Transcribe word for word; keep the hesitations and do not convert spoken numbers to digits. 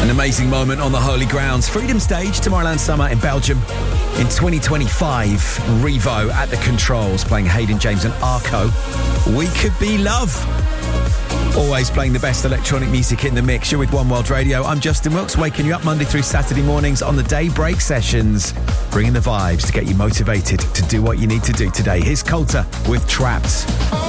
An amazing moment on the holy grounds. Freedom Stage, Tomorrowland Summer in Belgium. In twenty twenty-five, Revo at the controls, playing Hayden James and Arco. We Could Be Love. Always playing the best electronic music in the mix. You're with One World Radio. I'm Justin Wilkes, waking you up Monday through Saturday mornings on the Daybreak Sessions, bringing the vibes to get you motivated to do what you need to do today. Here's Coulter with Trapped.